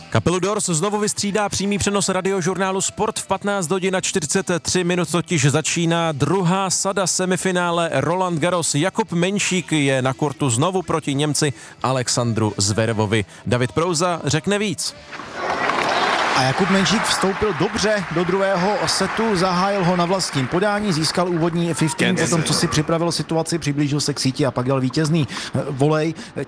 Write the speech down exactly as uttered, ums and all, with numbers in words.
Kapelu Doors znovu vystřídá přímý přenos radiožurnálu Sport v patnáct hodin a čtyřicet tři minut, totiž začíná druhá sada semifinále Roland Garros. Jakub Menšík je na kurtu znovu proti Němci Alexandru Zverevovi. David Prouza řekne víc. A Jakub Menšík vstoupil dobře do druhého setu, zahájil ho na vlastním podání, získal úvodní patnáct, potom co si připravil situaci, přiblížil se k síti a pak dal vítězný volej.